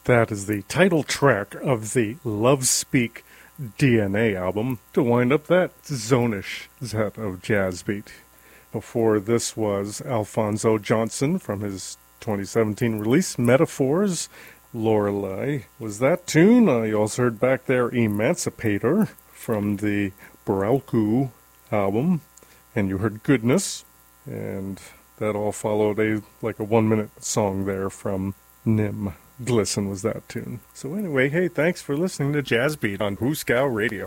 That is the title track of the Love Speak DNA album to wind up that zone-ish set of jazz beat. Before this was Alphonso Johnson from his 2017 release, Metaphors. Lorelei was that tune. You also heard back there Emancipator from the Baralku album. And you heard Goodness. And that all followed a 1-minute song there from Nim. Glisten was that tune. So anyway, hey, thanks for listening to Jazz Beat on Huskow Radio.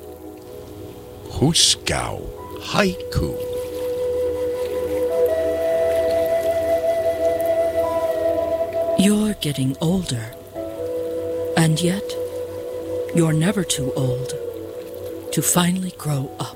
Huskow Haiku. You're getting older, and yet you're never too old to finally grow up.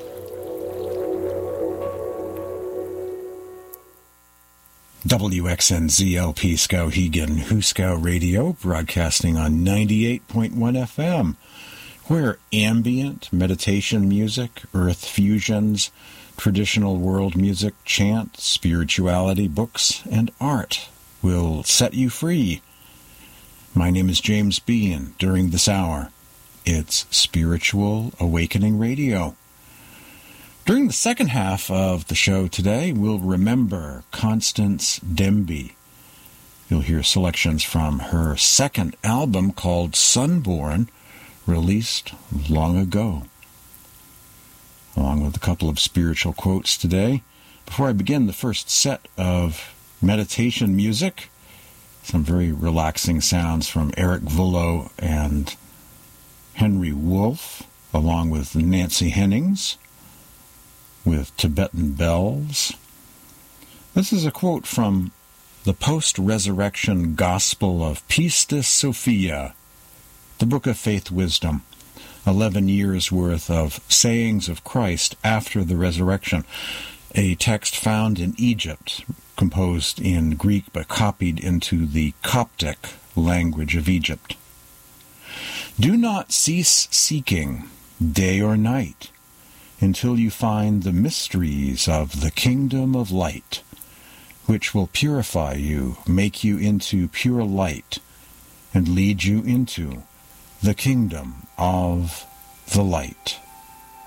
WXNZLP Skowhegan, Huskow Radio, broadcasting on 98.1 FM, where ambient meditation music, earth fusions, traditional world music, chant, spirituality, books, and art will set you free. My name is James Bean. During this hour, it's Spiritual Awakening Radio. During the second half of the show today, we'll remember Constance Demby. You'll hear selections from her second album called Sunborn, released long ago, along with a couple of spiritual quotes today. Before I begin the first set of meditation music, some very relaxing sounds from Eric Vullo and Henry Wolf, along with Nancy Hennings, with Tibetan Bells. This is a quote from the post-resurrection Gospel of Pistis Sophia, the Book of Faith Wisdom, 11 years' worth of sayings of Christ after the resurrection, a text found in Egypt, composed in Greek but copied into the Coptic language of Egypt. Do not cease seeking, day or night, until you find the mysteries of the kingdom of light, which will purify you, make you into pure light, and lead you into the kingdom of the light.